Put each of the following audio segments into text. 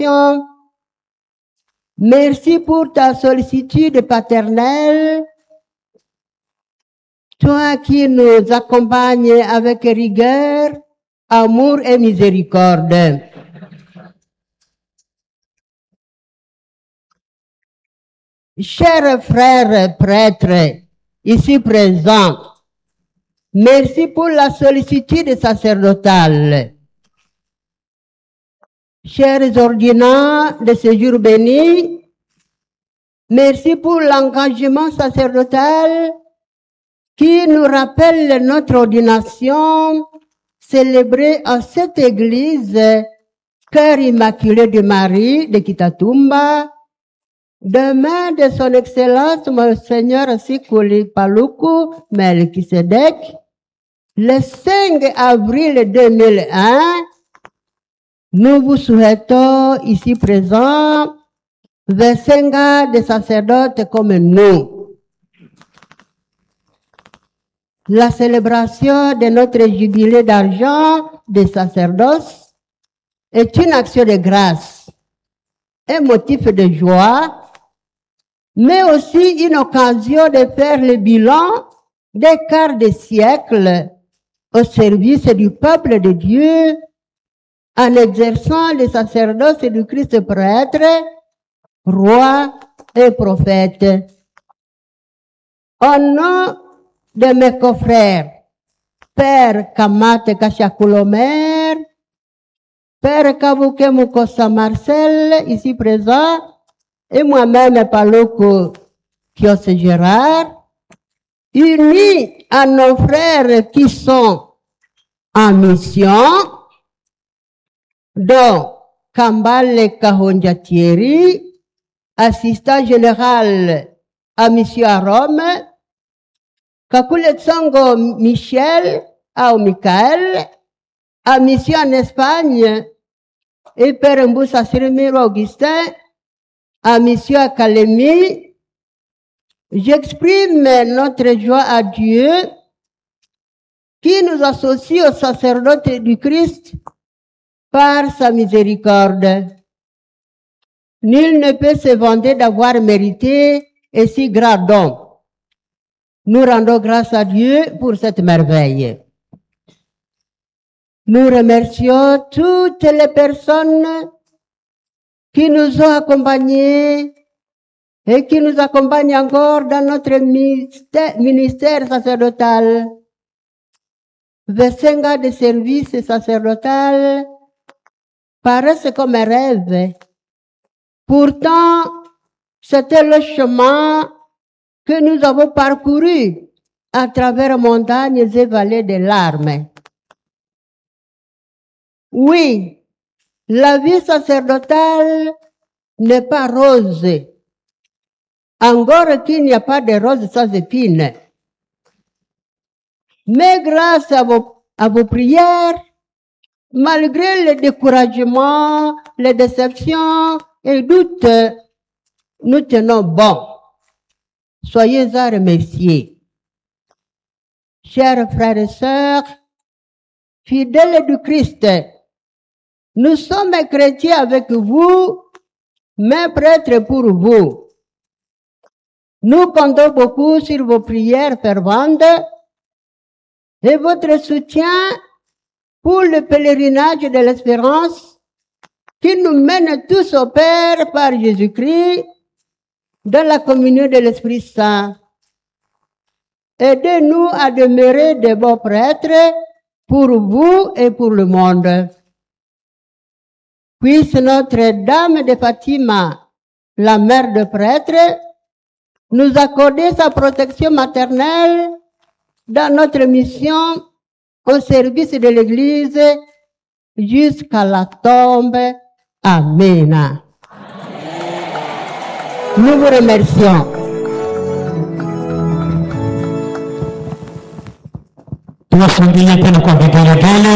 Merci pour ta sollicitude paternelle, toi qui nous accompagnes avec rigueur, amour et miséricorde. Chers frères prêtres ici présents, merci pour la sollicitude sacerdotale. Chers ordinants de ce jour béni, merci pour l'engagement sacerdotal qui nous rappelle notre ordination célébrée en cette église Cœur Immaculé de Marie de Kitatumba, demain de son Excellence Monseigneur Sikuli Paluku Melchisedec, le 5 avril 2001, nous vous souhaitons ici présents, Vesenga des sacerdotes comme nous. La célébration de notre jubilé d'argent des sacerdoces est une action de grâce, un motif de joie, mais aussi une occasion de faire le bilan des quarts de siècle au service du peuple de Dieu, en exerçant le sacerdoce du Christ prêtre, roi et prophète. Au nom de mes confrères, Père Kamate Kashakulomer, Père Kabuke Mukosa Marcel, ici présent, et moi-même Paloko Kios Gérard, unis à nos frères qui sont en mission, dont Kambale Kahonjatieri, assistant général à mission à Rome, Kakule Tsongo Michel, à Michael, à mission en Espagne, et Père Mboussa Sirimiro Augustin, à mission à Calémie. J'exprime notre joie à Dieu qui nous associe au sacerdoce du Christ par sa miséricorde. Nul ne peut se vanter d'avoir mérité et si grand don. Nous rendons grâce à Dieu pour cette merveille. Nous remercions toutes les personnes qui nous ont accompagnés et qui nous accompagnent encore dans notre ministère sacerdotal. Vesenga de service sacerdotal paraissent comme un rêve. Pourtant, c'était le chemin que nous avons parcouru à travers montagnes et vallées de larmes. Oui, la vie sacerdotale n'est pas rose. Encore qu'il n'y a pas de rose sans épines. Mais grâce à vos prières, malgré le découragement, les déceptions et doutes, nous tenons bon. Soyez en remerciés. Chers frères et sœurs, fidèles du Christ, nous sommes chrétiens avec vous, mais prêtres pour vous. Nous comptons beaucoup sur vos prières ferventes et votre soutien pour le pèlerinage de l'espérance qui nous mène tous au Père par Jésus-Christ dans la communion de l'Esprit Saint. Aidez-nous à demeurer de bons prêtres pour vous et pour le monde. Puisse Notre-Dame de Fatima, la mère de prêtres, nous accorder sa protection maternelle dans notre mission au service de l'Église jusqu'à la tombe. Amen. Amen. Nous vous remercions. Tuwafungilie tena kwa vigelegele.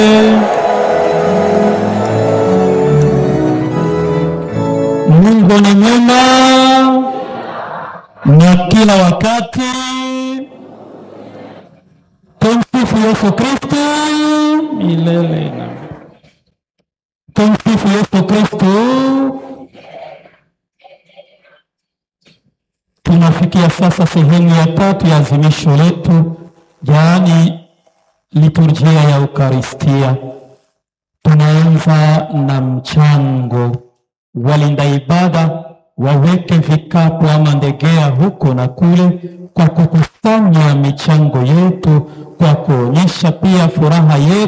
Mungu ni mwema na kila wakati. Tumsifu Yesu Kristo milele. Tumsifu Yesu Kristo. Tunafikia sasa sehemu ya 3 ya azimisho letu, yaani liturjia ya Eukaristia. Tunaanza na mchango. Walinda ibada waweke vikapu ama ndegea huko na kule kwa kukusanya michango yetu, kwa kuonyesha pia furaha yetu